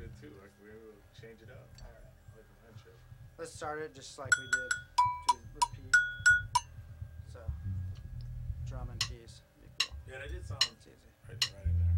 good too. Like we'll change it up. All right. Like a friendship. Let's start it just like we did. To repeat. So, drum and keys. Be cool. Yeah, that did sound It's easy. right in there.